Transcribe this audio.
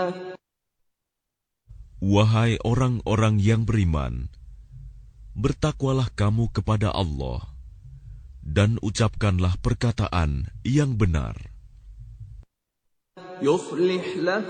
Wahai orang-orang yang beriman, bertakwalah kamu kepada Allah dan ucapkanlah perkataan yang benar. يصلح لكم